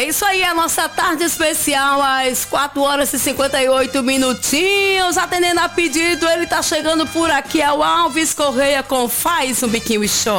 É isso aí, a nossa tarde especial às 4h58. Atendendo a pedido, ele tá chegando por aqui, é o Alves Correia com Faz um Biquinho e Chora.